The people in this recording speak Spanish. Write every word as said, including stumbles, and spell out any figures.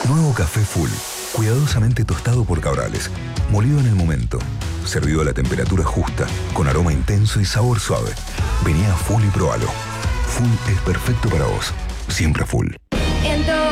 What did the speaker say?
Nuevo café Full, cuidadosamente tostado por Cabrales, molido en el momento, servido a la temperatura justa, con aroma intenso y sabor suave. Vení a Full y probalo. Full es perfecto para vos, siempre Full. En